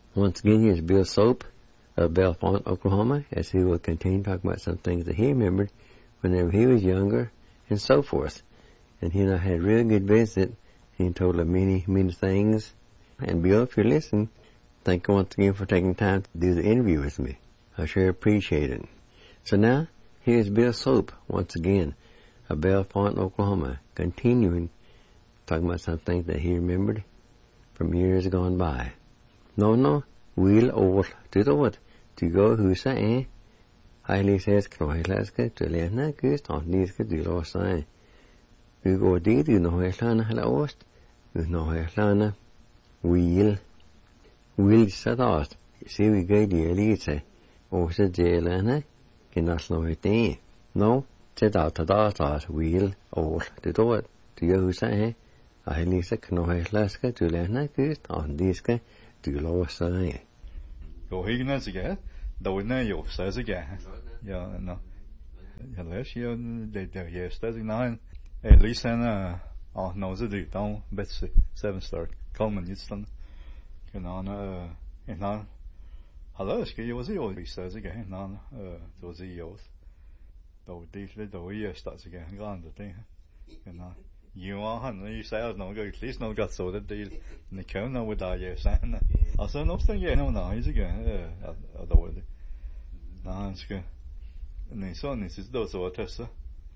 Once again, here's Bill Soap of Bellefonte, Oklahoma, as he will continue to talk about some things that he remembered whenever he was younger and so forth. And he and I had a really good visit. He told us many, many things. And Bill, if you're listening, thank you once again for taking time to do the interview with me. I sure appreciate it. So now, here's Bill Soap once again of Bellefonte, Oklahoma, continuing talking about some things that he remembered from years gone by. No, we'll over to the what? To go who's saying, highly says, Knohilaska, to Lena, Gust, on these could do lost sign. We go deed, you know, Helana, Halaost, you know, Helana, we'll set out. See, we go the elite, or said Jelana, cannot slow it in. No, set out to that, we'll over to do it. To go who's saying, highly said, Knohilaska, to Lena, Gust, on these could do lost sign. Go Higgins again, though in your says again. Yeah, no. Unless you, yes, that's nine. At least, and, no, the down, Betsy, 7-star, Coleman, it's done. Can on, and on. Hello, ski was the old, he says again, none, those EOs. Though deeply, though he starts again, gone the thing. And you are, you say, I know, at least no got so that deal. And the count now with that, yes, and I said, no, thing, yeah, no, he's again, other way. No, it's good. And then so, this is those or Tessa.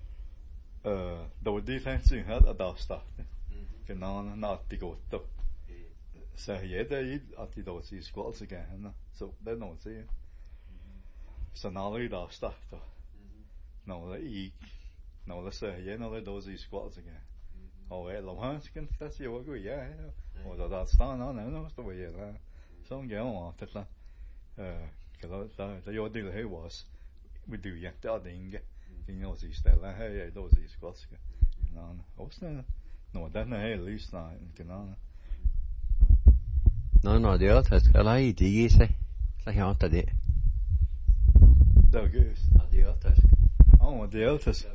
Though defense had a dust stuff. Can on not to go to say, yeah, they eat at the dosy squats again, so they don't see it. So now they dust stuff. No, they eat. No, let's say, yeah, no, they dosy squats again. Oh, well, Lohan's can that's your work, yeah. Or that's stand on, I know the way, yeah. Some girl wanted that. The ordeal here was, we do yet the other thing. You know, these stella, hey, those is squats. No, that's not at least not. No, the others, I do you say? Like I wanted it. The goose. The others. Oh, the others.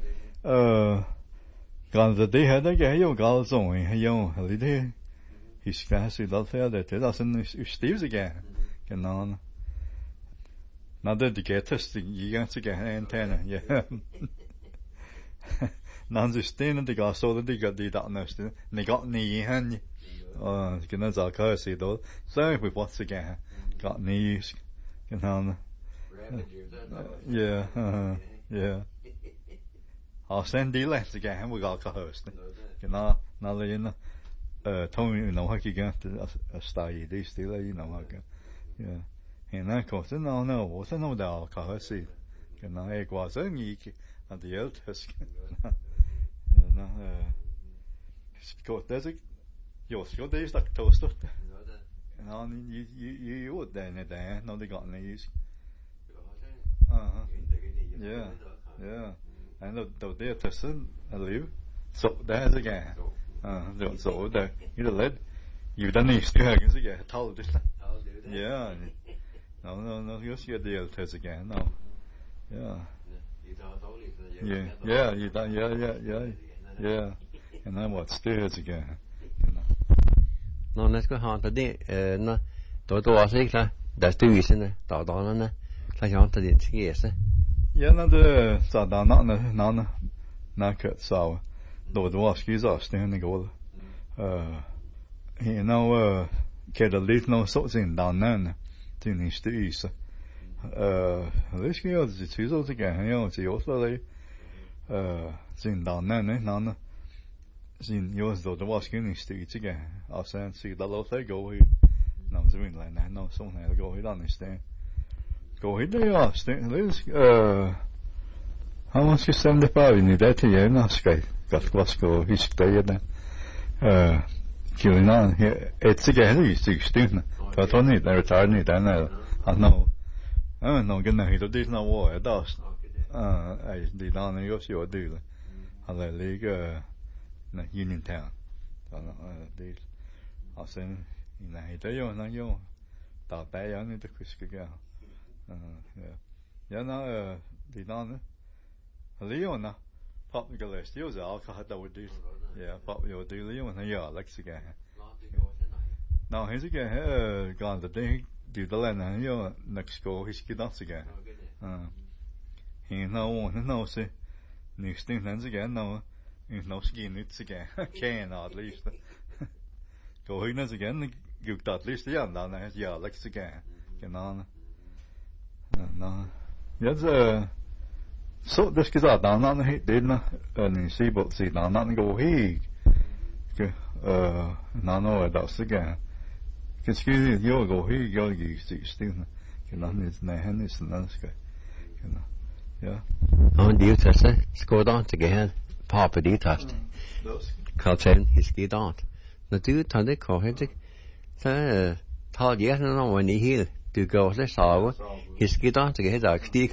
Gone the day had a gay, you got on, you know, a little. He's classy, that's fair, that doesn't Steve's again. Can on. Not that the greatest, you got to get an antenna, yeah. None the stain and the gas, so that they got the darkness, and they got knee hand. Can that's our curse, though. So if we what's again, got knees, can on. Yeah. I'll send the left again, we got a host. Can I, now you know, Tony, you know, how you get a stay, they still, you know, how yeah. And of course, no, what's no doubt, Kahasi. Can I was a geek at the eldest? Because there's a your days like toaster. And on you would then, no, they got any use. Yeah. And the day person, I live. So there's again. So there, you led. You've done these two again, again, told this. Yeah. No, you'll see a deal test again, no. Yeah. Yeah, you done, yeah. And then what, stairs again. No, let's go on to the, no, to was it, that's the reason, Donna, like on to the yes. Yeah, no, the, so not cut, so, though the wash is off, standing goal. You know, get a little no sorts in down there. Till he's the east. This year, the two of again, you know, the also, seen down there, none. Seen yours, though, the washing is the again. I'll send see the low they go here. No, the wind like that, no, someone had to go here, understand. Go here, they are, this, how much is 75 in that year? No, Sky, got Glasgow, he's staying there. Killing on here, it's again, he's 16. But only the retired, then I know. No, get no, he did no war, it does. I did on the Yoshi deal. I let League, Union Town. I'll send in a hito, and I know. That bay on the Chrisky girl. Yeah, no, did on Leona. Pop the list, use the alcohol that would do. Yeah, pop your deal, and yeah, Lex again. Now, he's again, gone the day, điều đó là nó do next go his kid đó again he no see next thing then again no skin it's again can at least go he knows again you at least yeah like again genau no jetzt so das gesagt dann den ni see but see dann go he no das again Excuse me, go here, you still, it's not Hennis and that's good, yeah. On the test, scored on again, Papa D test. Carl said he skied on. The two turned call him, told yet no when he healed to go to Sawa, he skied on to get his stick.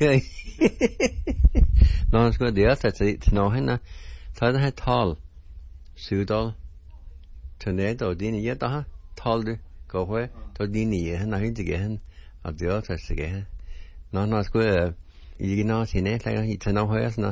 No, it's good, the other to know him, told her tall, Sudol, Tornado, Dini yet, told her. Go away to Dini, nothing to get him, of the others again. No, it's good. You know, see, like, it's no worse, no.